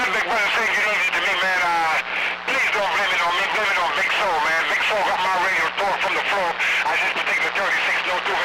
let Big Brother say good evening to me, man. Please don't blame it on me. Blame it on Big Soul, man. Big Soul got my radio tore from the floor. I just particular 36 no 2